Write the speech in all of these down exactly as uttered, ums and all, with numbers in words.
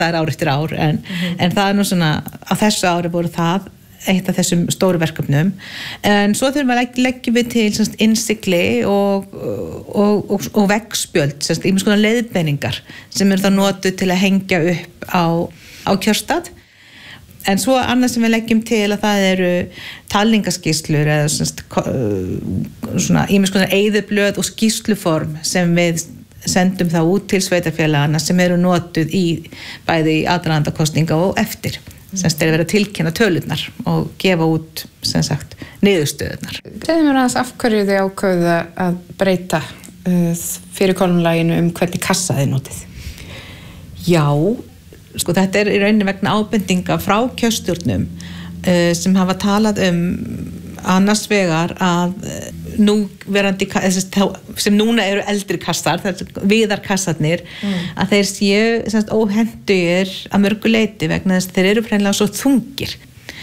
er ár eftir ár en, mm-hmm. en það er nú svona á þessu ári voru það eitt af þessum stóru verkefnum en svo þurfum við að leggjum við til semst, innsigli og, og, og, og veggspjöld ýmis konar leiðbeiningar sem eru þá notuð til að hengja upp á, á kjörstað en svo annað sem við leggjum til að það eru talningaskýrslur eða semst, svona ýmis konar eyðublöð og skýrsluform sem við sendum þá út til sveitarfélagana sem eru notuð í bæði í aðdraganda kosninga og eftir sem þeir vera að tilkynna tölurnar og gefa út sem sagt niðurstöðurnar. Segðu mér aðeins af hverju þið ákváðuð að breyta uh, fyrir kolumlaginu um hvernig kassa þið notið? Já, sko þetta er í rauninni vegna ábendinga frá kjörstjórnum uh, sem hafa talað um annars vegar að nú verandi sem núna eru eldri kassar viðarkassarnir mm. að þeir séu semst, óhentugir að mörgu leyti vegna þess að þeir eru hreinlega svo þungir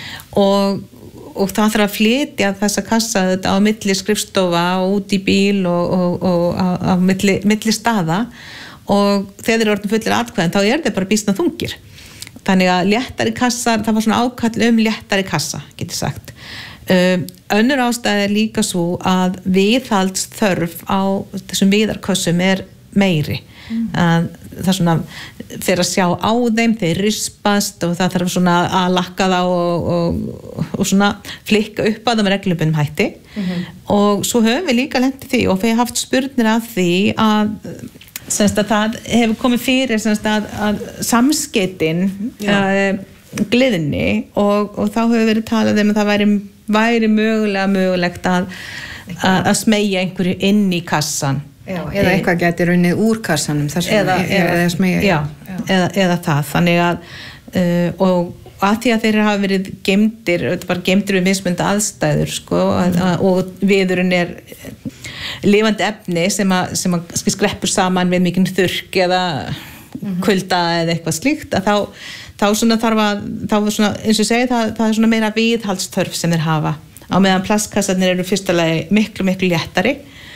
og, og það þarf að flytja þessa kassa á milli skrifstofa og út í bíl og, og, og á, á milli, milli staða og þegar þeir eru orðin fullir atkvæðin þá er þeir bara býsna þungir þannig að léttari kassar, það var svona ákall um léttari kassa, getur sagt Um, önnur ástæða er líka svo að viðhaldsþörf á þessum viðarkössum er meiri mm. að það svona fyrir að sjá á þeim, þeir rispast og það þarf svona að lakka þá og, og, og svona flikka upp að það með reglubundum hætti mm-hmm. og svo höfum við líka lent í því og við hefum haft spurnir af því að, semst að það hefur komið fyrir semst að, að samskeytin uh, gliðni og, og þá hefur verið talað um að það væri væri mögulega mögulegt að, að, að smeygja einhverju inn í kassan. Já, eða eitthvað gæti runnið úr kassanum þar sem eða, eða, eða smeygja. Já, já. Eða, eða það. Þannig að, uh, og að því að þeir hafa verið geymdir, bara geymdir við mismunandi aðstæður, sko, að, að, og viðurinn er lifandi efni sem að, sem að skreppur saman við mikinn þurrk eða mm-hmm. kulda eða eitthvað slíkt, að þá þá svona þarf að, þá svona, eins og segi, það, það er svona meira viðhaldstörf sem þeir hafa. Á meðan plastkassarnir eru fyrsta lagi miklu, miklu léttari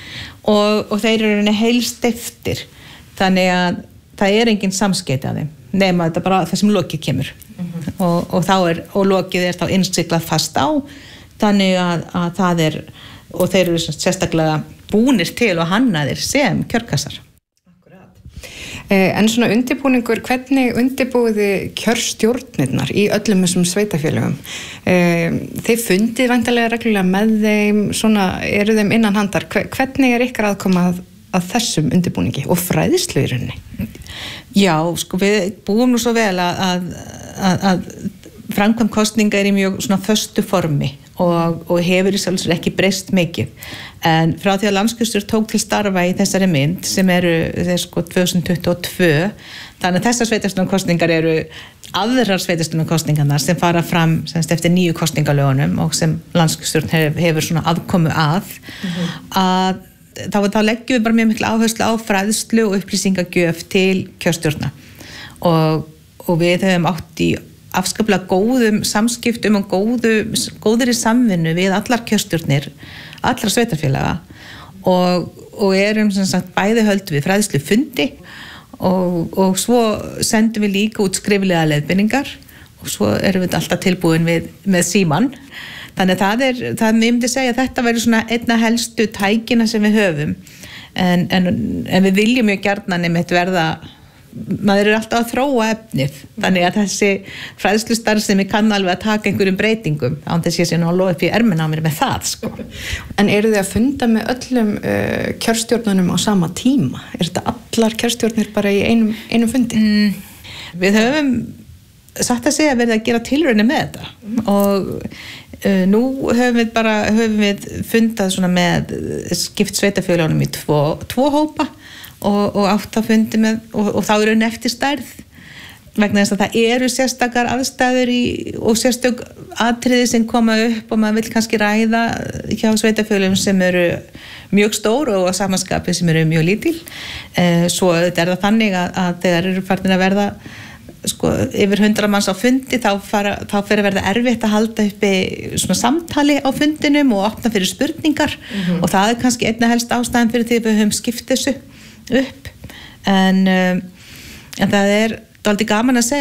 og, og þeir eru heilst eftir. Þannig að það er engin samskeyti af þeim, nema þetta bara það sem lokið kemur. Mm-hmm. Og, og þá er, og lokið er þá innsiklað fast á, þannig að, að það er, og þeir eru sérstaklega búnir til og hannaðir sem kjörkassar. En svona undirbúningur, hvernig undirbúiði kjörstjórnirnar í öllum þessum sveitafélögum? Þeir fundið væntanlega reglulega með þeim, svona eru þeim innan handar. Hvernig er ykkar aðkoma að, að þessum undirbúningi og fræðslu í rauninni? Já, sko við búum nú svo vel að, að, að, að framkvæmd kosninga er í mjög svona föstu formi og, og hefur í sjálfsögur ekki breyst mikið. En frá því að landskjörstjórn tók til starfa í þessari mynd sem eru þeir sko tvö þúsund tuttugu og tvö, þannig að þessar sveitarstjórnarkosningar eru aðrar sveitarstjórnarkosningarnar sem fara fram semst eftir nýju kosningalögunum og sem landskjörstjórn hefur, hefur svona aðkomu að, mm-hmm. að þá, þá leggjum við bara mjög mikla áherslu á fræðslu og upplýsingagjöf til kjörstjórna og, og við höfum átt í afskaplega góðum samskiptum og góðu, góðri samvinnu við allar kjörstjórnir allra sveitarfélaga og, og erum sem sagt bæði höldum við fræðslu fundi og, og svo sendum við líka út skriflega leiðbeiningar og svo erum við alltaf tilbúin við, með síman. Þannig að það er, það myndi segja að þetta verður svona einna helstu tækina sem við höfum en, en, en við viljum mjög gjarnan einmitt verða maður er alltaf að þróa efnið þannig að þessi fræðslustarf sem ég kann alveg að taka einhverjum breytingum án þess ég sé nú að lofa upp í ermina á mér með það sko. En eru þið að funda með öllum uh, kjörstjórnunum á sama tíma? Er þetta allar kjörstjórnir bara í einum, einum fundi? Mm, við höfum satt að segja verið að gera tilraunir með þetta mm. og uh, nú höfum við bara höfum við fundað svona með skipt sveitafélögunum í tvo, tvo hópa og, og átt að fundi með og, og þá eru eftir stærð vegna þess að það eru sérstakar aðstæður í, og sérstök atriði sem koma upp og maður vill kannski ræða hjá sveitafélögum sem eru mjög stór og á samanskapi sem eru mjög lítil. Eh, svo þetta er það þannig að, að þegar eru farnir að verða sko, yfir hundrað manns á fundi þá, fara, þá fyrir að verða erfitt að halda uppi svona samtali á fundinum og opna fyrir spurningar mm-hmm. og það er kannski einna helst ástæðan fyrir því að við höfum skipt þessu upp en, um, en það er það er aldrei gaman að segja